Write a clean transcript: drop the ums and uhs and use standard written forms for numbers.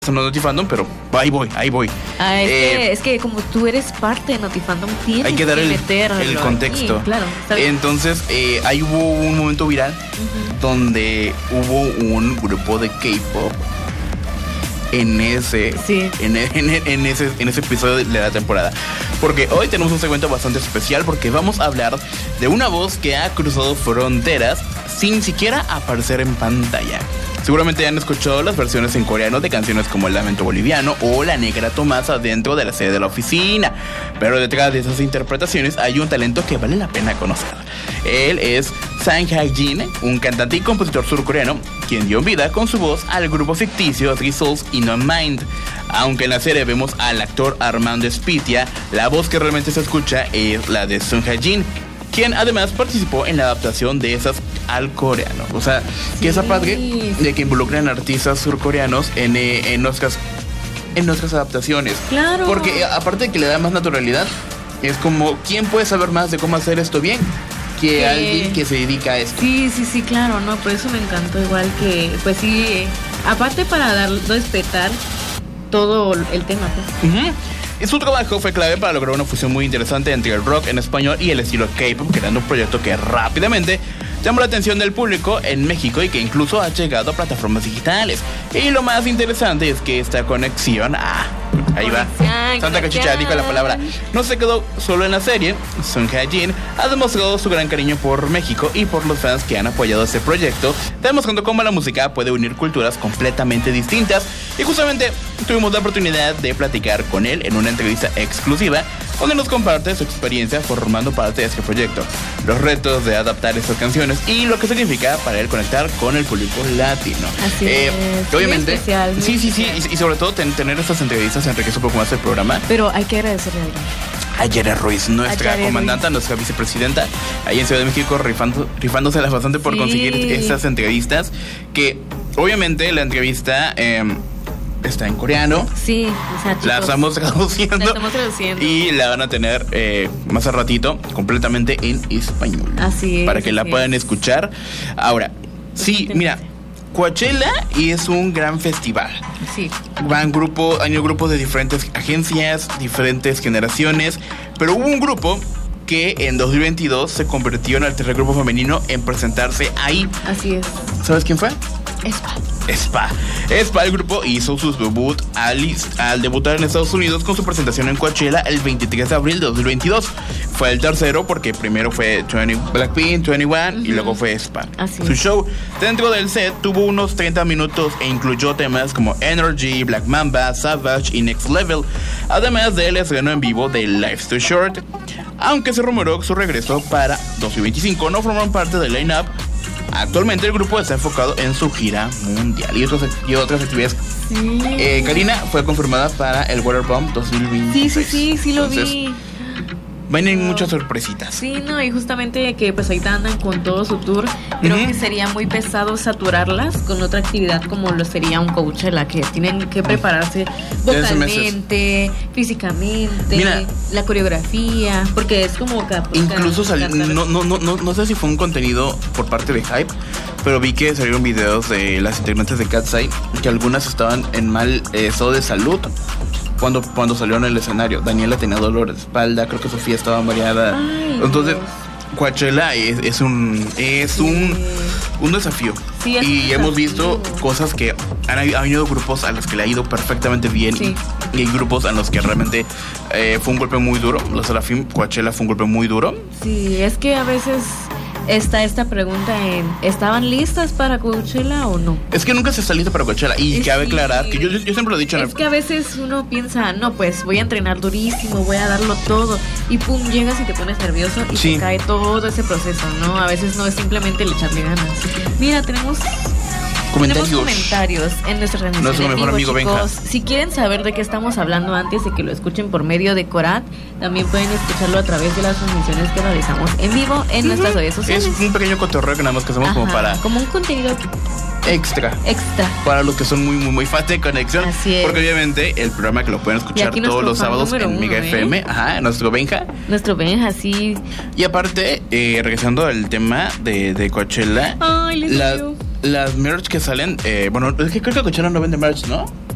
No Notifandom, pero ahí voy. Es que como tú eres parte de Notifandom, tienes hay que dar el contexto. Aquí, claro, entonces, ahí hubo un momento viral donde hubo un grupo de K-pop en ese episodio de la temporada. Porque hoy tenemos un segmento bastante especial porque vamos a hablar de una voz que ha cruzado fronteras sin siquiera aparecer en pantalla. Seguramente han escuchado las versiones en coreano de canciones como El Lamento Boliviano o La Negra Tomasa dentro de la sede de la oficina. Pero detrás de esas interpretaciones hay un talento que vale la pena conocer. Él es Sang Hae-jin, un cantante y compositor surcoreano, quien dio vida con su voz al grupo ficticio Three Souls in a Mind. Aunque en la serie vemos al actor Armando Espitia, la voz que realmente se escucha es la de Sang Hae-jin, quien además participó en la adaptación de esas al coreano. O sea, que esa padre de que involucran artistas surcoreanos en nuestras adaptaciones. Claro. Porque aparte de que le da más naturalidad, es como, ¿quién puede saber más de cómo hacer esto bien que alguien que se dedica a esto? Sí, claro, no, por eso me encantó. Igual que, pues sí, aparte para respetar todo el tema, pues. Y su trabajo fue clave para lograr una fusión muy interesante entre el rock en español y el estilo K-pop, creando un proyecto que rápidamente llamó la atención del público en México y que incluso ha llegado a plataformas digitales. Y lo más interesante es que esta conexión, ahí va, Santa Cachucha dijo la palabra, no se quedó solo en la serie. Sang Hae-jin ha demostrado su gran cariño por México y por los fans que han apoyado este proyecto, demostrando cómo la música puede unir culturas completamente distintas. Y justamente tuvimos la oportunidad de platicar con él en una entrevista exclusiva, donde nos comparte su experiencia formando parte de este proyecto, los retos de adaptar estas canciones y lo que significa para él conectar con el público latino. Así es. Obviamente, muy especial, muy especial. Y sobre todo tener estas entrevistas enriquece un poco más el programa. Pero hay que agradecerle a Yera Ruiz, nuestra comandante, nuestra vicepresidenta, ahí en Ciudad de México, rifándose bastante por conseguir estas entrevistas, que obviamente la entrevista está en coreano. Sí, o sea, chicos, la estamos traduciendo. Y la van a tener más a ratito completamente en español. Así es. Para que la puedan escuchar. Ahora, sí, mira, Coachella es un gran festival. Sí. Hay grupos de diferentes agencias, diferentes generaciones, pero hubo un grupo que en 2022 se convirtió en el tercer grupo femenino en presentarse ahí. Así es. ¿Sabes quién fue? Spa, el grupo hizo su debut al debutar en Estados Unidos con su presentación en Coachella el 23 de abril de 2022. Fue el tercero porque primero fue Blackpink, 21 y luego fue Spa. Su show dentro del set tuvo unos 30 minutos e incluyó temas como Energy, Black Mamba, Savage y Next Level, además del estreno en vivo de Life's Too Short. Aunque se rumoró su regreso para 2025, no formaron parte del line-up. Actualmente el grupo está enfocado en su gira mundial y otras actividades. Sí. Karina fue confirmada para el Waterbomb 2026. Sí, lo vi. Vienen muchas sorpresitas. Sí, no, y justamente que pues ahorita andan con todo su tour. Creo que sería muy pesado saturarlas con otra actividad como lo sería un Coachella, que tienen que prepararse vocalmente, físicamente. Mira, la coreografía, porque es como que incluso no sé si fue un contenido por parte de Hype, pero vi que salieron videos de las integrantes de Cat's Eye que algunas estaban en mal estado de salud cuando salieron al escenario. Daniela tenía dolor de espalda, creo que Sofía estaba mareada. Entonces, Coachella es un desafío. Sí, y hemos visto cosas que han habido grupos a los que le ha ido perfectamente bien y hay grupos a los que realmente fue un golpe muy duro. Los Serafim, Coachella fue un golpe muy duro. Sí, es que a veces está esta pregunta ¿estaban listas para Coachella o no? Es que nunca se está lista para Coachella y cabe aclarar que yo siempre lo he dicho. Es que a veces uno piensa, no, pues voy a entrenar durísimo, voy a darlo todo y pum, llegas y te pones nervioso y te cae todo ese proceso, ¿no? A veces no es simplemente el echarle ganas. Mira, tenemos comentarios en nuestra transmisión. Nuestro mejor amigo Benja. Si quieren saber de qué estamos hablando antes de que lo escuchen por medio de Corat, también pueden escucharlo a través de las transmisiones que realizamos en vivo en nuestras redes sociales. Es un pequeño cotorreo que nada más que hacemos como un contenido extra para los que son muy fans de Conexión. Así es. Porque obviamente el programa que lo pueden escuchar todos los sábados en Mega FM. Nuestro Benja, sí. Y aparte, regresando al tema de Coachella, las merch que salen, es que creo que Coachella no vende merch, ¿no?